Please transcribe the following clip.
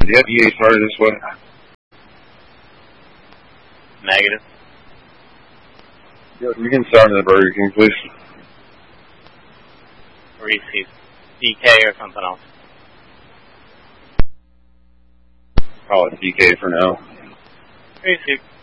Yeah, DA started this way. Negative. Yeah, you can start in the Burger King, please. Receive. DK or something else? Call it DK for now. Receive.